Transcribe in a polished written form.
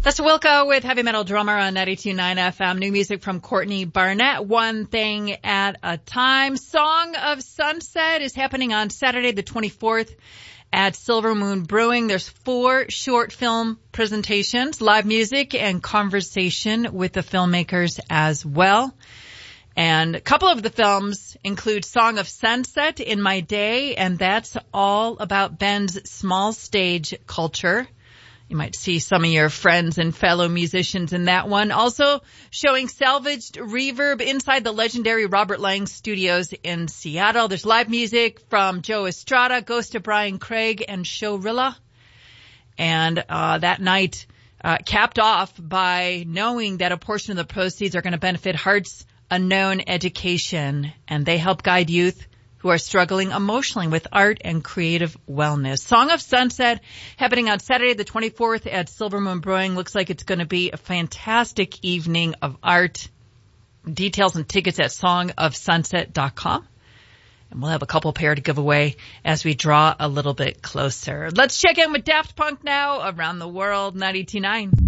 That's Wilco with Heavy Metal Drummer on 92.9 FM. New music from Courtney Barnett. One thing at a time. Song of Sunset is happening on Saturday the 24th at Silver Moon Brewing. There's 4 short film presentations, live music, and conversation with the filmmakers as well. And a couple of the films include Song of Sunset, In My Day, and that's all about Bend's small stage culture. You might see some of your friends and fellow musicians in that one. Also showing salvaged reverb inside the legendary Robert Lang Studios in Seattle. There's live music from Joe Estrada, Ghost of Brian Craig, and Showrilla. And that night capped off by knowing that a portion of the proceeds are going to benefit Hearts Unknown Education, and they help guide youth who are struggling emotionally with art and creative wellness. Song of Sunset happening on Saturday the 24th at Silver Moon Brewing. Looks like it's going to be a fantastic evening of art. Details and tickets at songofsunset.com. And we'll have a couple pair to give away as we draw a little bit closer. Let's check in with Daft Punk now, Around the World, 92.9.